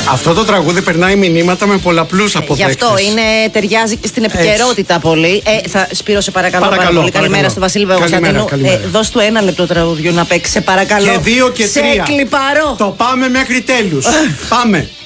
Αυτό το τραγούδι περνάει μηνύματα με πολλαπλούς αποδέκτες. Γι' αυτό ταιριάζει και στην επικαιρότητα πολύ. Σπύρο, σε παρακαλώ πάρα πολύ. Καλημέρα στο Βασίλη Παπακοσταντίνου. Δώσ' του 1 λεπτό τραγουδιού να παίξει, σε παρακαλώ. Και 2 και 3. Σε κλιπαρώ. Το πάμε μέχρι τέλους. Πάμε.